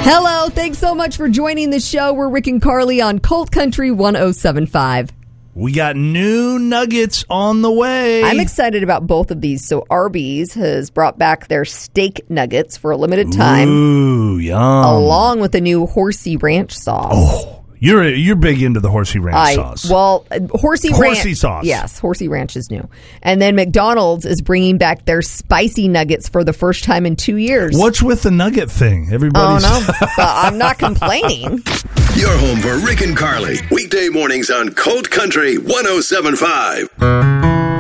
Hello, thanks so much for joining the show. We're Rick and Carly on Colt Country 107.5. We got new nuggets on the way. I'm excited about both of these. So Arby's has brought back their steak nuggets for a limited time. Ooh, yum. Along with the new Horsey Ranch sauce. Oh, you're big into the Horsey Ranch sauce. Well, Horsey sauce. Yes, Horsey Ranch is new. And then McDonald's is bringing back their spicy nuggets for the first time in 2 years. What's with the nugget thing? Everybody's... Oh, no. I'm not complaining. You're home for Rick and Carly. Weekday mornings on Colt Country 107.5.